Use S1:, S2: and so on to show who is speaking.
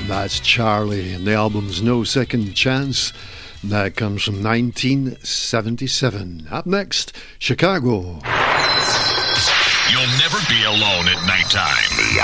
S1: That's Charlie, and the album's No Second Chance. That comes from 1977. Up next, Chicago.
S2: You'll never be alone at nighttime.